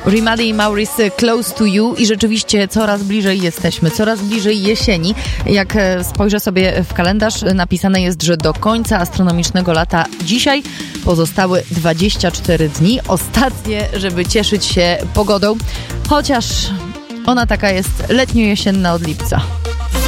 Rimady i Maurice, Close to You, i rzeczywiście coraz bliżej jesteśmy, coraz bliżej jesieni. Jak spojrzę sobie w kalendarz, napisane jest, że do końca astronomicznego lata dzisiaj pozostały 24 dni. Ostatnie, żeby cieszyć się pogodą, chociaż ona taka jest letnio-jesienna od lipca.